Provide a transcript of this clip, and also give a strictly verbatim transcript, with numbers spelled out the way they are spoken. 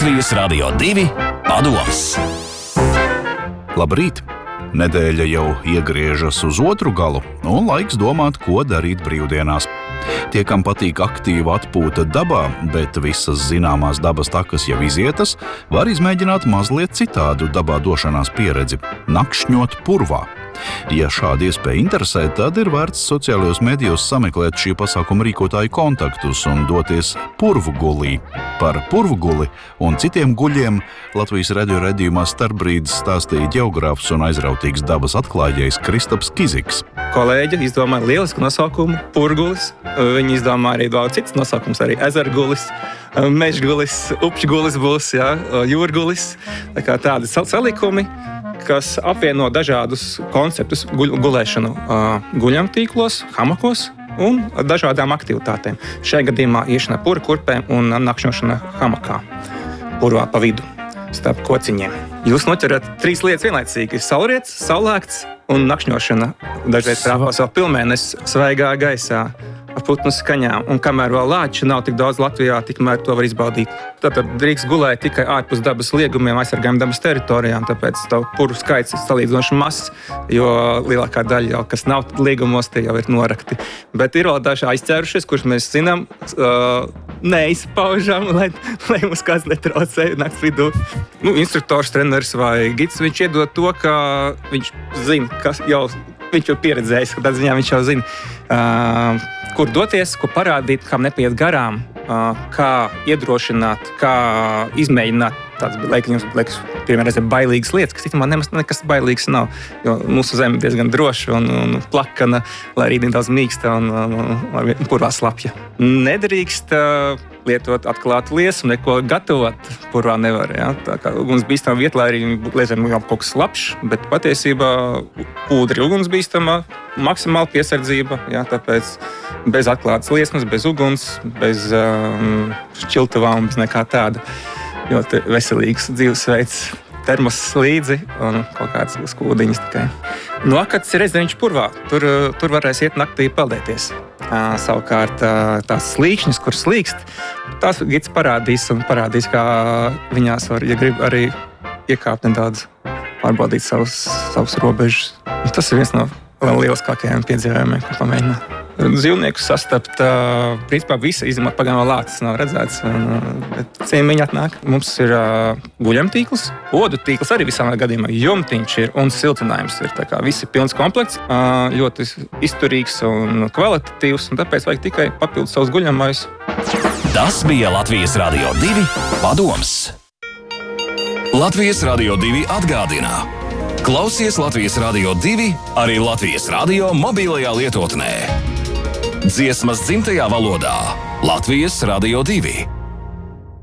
Latvijas Radio divi padoms. Labrīt! Nedēļa jau iegriežas uz otru galu, un laiks domāt, ko darīt brīvdienās. Tie, kam patīk aktīva atpūta dabā, bet visas zināmās dabas takas jau izietas, var izmēģināt mazliet citādu dabā došanās pieredzi – nakšņot purvā. Ja šāda iespēja interesē, tad ir vērts sociālajos medijos sameklēt šī pasākuma rīkotāju kontaktus un doties purvu gulī. Par purvu guli un citiem guļiem Latvijas radio raidījumā Starpbrīdis stāstīja ģeogrāfs un aizrautīgs dabas atklājējs Kristaps Kiziks. Kolēģi izdomāja lielisku nosaukumu purgulis. Viņi izdomāja arī daudz citas nosaukums, arī ezergulis, mežgulis, upšgulis būs, jā, jūrgulis. Tā kā tādi salikumi, kas apvieno dažādus konceptus guļ, gulēšanu guļamtīklos, hamakos un dažādām aktivitātēm. Šajā gadījumā iešana pura kurpēm un nakšņošana hamakā, purvā pa vidu, starp kociņiem. Jūs noķerat trīs lietas vienlaicīgi – saulriets, saulēkts un nakšņošana. Dažreiz trāpās vēl pilnmēnesis svaigā gaisā ar putnu skaņām, un kamēr vēl lāči nav tik daudz Latvijā, tikmēr to var izbaudīt. Tātad drīkst gulēt tikai ārpus dabas liegumiem, aizsargājumiem dabas teritorijām, tāpēc tavu puru skaits ir salīdzinoši mazs, jo lielākā daļa jau, kas nav liegumos, tie jau ir norakti. Bet ir vēl daži aizķērušies, kurus mēs zinām, uh, neizpaužam, lai, lai mums kāds netraucē nakts vidū. Nu, instruktors, treneris vai gids, viņš iedod to, ka viņš zina, kas jau, viņš jau pieredzējis, ka tādā ziņā viņš jau zina, uh, kur doties, ko parādīt, kam nepaiet garām, kā iedrošināt, kā izmēģināt tādas, jums liekas, pirmā reize bailīgas lietas, kas īstenībā nemaz nekas bailīgs nav, jo mūsu zeme diezgan droša un, un plakana, lai arī nedaudz mīksta un, un, un purvā slapja. Nedrīkst lietot atklātu liesu, neko gatavot purvā nevar. Ja? Tā kā ugunsbīstama vieta, lai arī liezēm kaut kas labs, bet patiesībā pūdri ugunsbīstama, maksimāla piesardzība, ja? Tāpēc bez atklātas liesmas, bez uguns, bez um, šķiltavām, bez nekā tāda. Ļoti veselīgs dzīvesveids, termos līdzi un kaut kāds skūdiņas tikai. Nokats ir reizēņš purvā, tur, tur varēs iet naktī peldēties. Uh, savukārt uh, tās slīkšņas, kur slīkst, tās gids parādīs un parādīs, kā viņās var, ja grib arī iekāpt nedaudz, pārbaudīt savus, savus robežus. Un tas ir viens no lieliskākajiem piedzīvojumiem, ko pamēģināt. Dzīvniekus sastapt, uh, principā visi izņemot pagaidām lācis nav redzēts, un, bet ciemiņi atnāk. Mums ir uh, guļamtīkls, odu tīkls arī visām gadījumā, jumtiņš ir un siltinājums ir, tā kā visi pilns komplekts, uh, ļoti izturīgs un kvalitatīvs, un tāpēc vajag tikai papildus savus guļamājus. Tas bija Latvijas Radio divi padoms. Latvijas Radio divi atgādina. Klausies Latvijas Radio divi arī Latvijas radio mobilajā lietotnē. Dziesmas dzimtajā valodā Latvijas Radio divi.